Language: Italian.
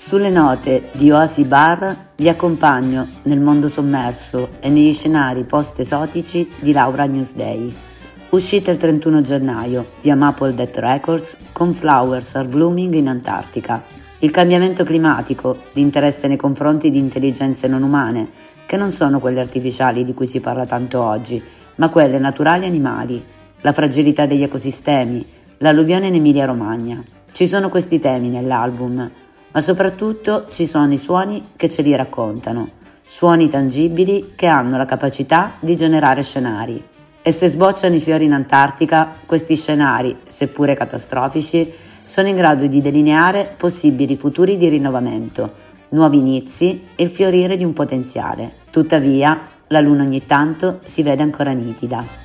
Sulle note di Oasi Bar vi accompagno nel mondo sommerso e negli scenari post-esotici di Laura Newsday. Uscita il 31 gennaio via Maple Death Records con Flowers Are Blooming in Antartica. Il cambiamento climatico, l'interesse nei confronti di intelligenze non umane, che non sono quelle artificiali di cui si parla tanto oggi, ma quelle naturali e animali, la fragilità degli ecosistemi, l'alluvione in Emilia-Romagna. Ci sono questi temi nell'album, ma soprattutto ci sono i suoni che ce li raccontano, suoni tangibili che hanno la capacità di generare scenari. E se sbocciano i fiori in Antartica, questi scenari, seppure catastrofici, sono in grado di delineare possibili futuri di rinnovamento, nuovi inizi e il fiorire di un potenziale. Tuttavia, la luna ogni tanto si vede ancora nitida.